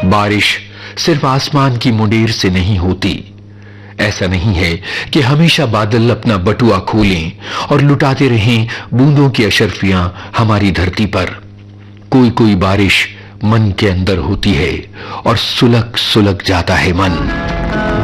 बारिश सिर्फ आसमान की मुंडेर से नहीं होती। ऐसा नहीं है कि हमेशा बादल अपना बटुआ खोलें और लुटाते रहें बूंदों की अशर्फियां हमारी धरती पर। कोई कोई बारिश मन के अंदर होती है और सुलग सुलग जाता है मन।